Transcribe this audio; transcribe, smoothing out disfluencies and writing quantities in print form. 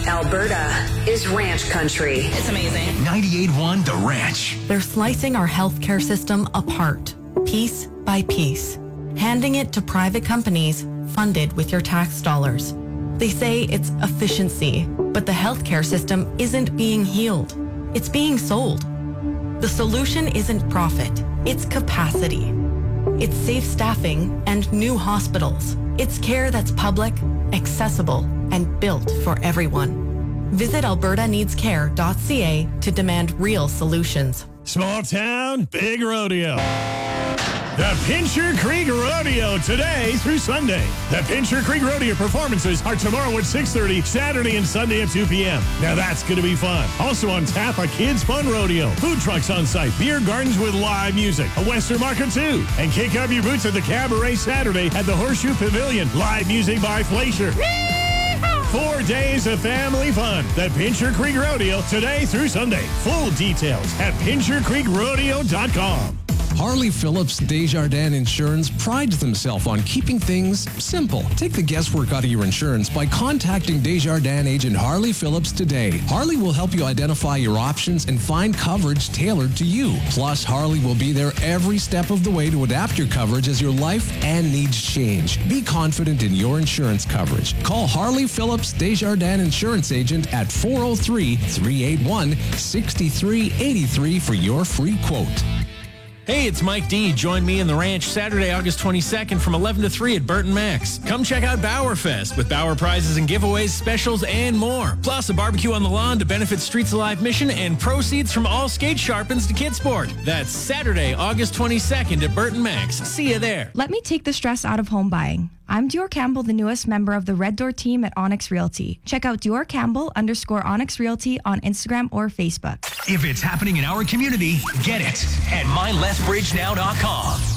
Alberta is ranch country. It's amazing. 98.1 The Ranch. They're slicing our healthcare system apart, piece by piece, handing it to private companies funded with your tax dollars. They say it's efficiency, but the healthcare system isn't being healed. It's being sold. The solution isn't profit, it's capacity. It's safe staffing and new hospitals. It's care that's public, accessible, and built for everyone. Visit albertaneedscare.ca to demand real solutions. Small town, big rodeo. The Pincher Creek Rodeo today through Sunday. The Pincher Creek Rodeo performances are tomorrow at 6:30, Saturday and Sunday at 2 p.m. Now that's going to be fun. Also on tap, a kids' fun rodeo. Food trucks on site, beer gardens with live music, a Western market too. And kick up your boots at the Cabaret Saturday at the Horseshoe Pavilion. Live music by Fleischer. 4 days of family fun. The Pincher Creek Rodeo today through Sunday. Full details at PincherCreekRodeo.com. Harley Phillips Desjardins Insurance prides themselves on keeping things simple. Take the guesswork out of your insurance by contacting Desjardins agent Harley Phillips today. Harley will help you identify your options and find coverage tailored to you. Plus, Harley will be there every step of the way to adapt your coverage as your life and needs change. Be confident in your insurance coverage. Call Harley Phillips Desjardins Insurance Agent at 403-381-6383 for your free quote. Hey, it's Mike D. Join me in the ranch Saturday, August 22nd from 11 to 3 at Burton Max. Come check out Bauerfest with Bauer prizes and giveaways, specials, and more. Plus, a barbecue on the lawn to benefit Streets Alive mission and proceeds from all skate sharpens to Kidsport. That's Saturday, August 22nd at Burton Max. See you there. Let me take the stress out of home buying. I'm Dior Campbell, the newest member of the Red Door team at Onyx Realty. Check out Dior Campbell _Onyx Realty on Instagram or Facebook. If it's happening in our community, get it at MyLethBridgeNow.com.